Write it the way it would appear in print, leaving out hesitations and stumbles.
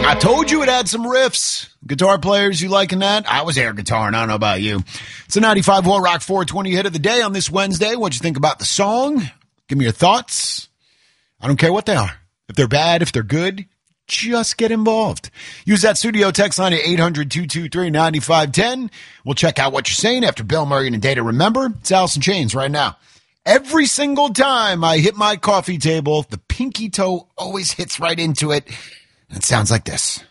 I told you it had some riffs. Guitar players, you liking that? I was air guitaring. I don't know about you. It's a 95 War Rock 420 hit of the day on this Wednesday. What'd you think about the song? Give me your thoughts. I don't care what they are. If they're bad, if they're good, just get involved. Use that studio text line at 800-223-9510. We'll check out what you're saying after Bill Murray and a Day to Remember. It's Alice in Chains right now. Every single time I hit my coffee table, the pinky toe always hits right into it. It sounds like this.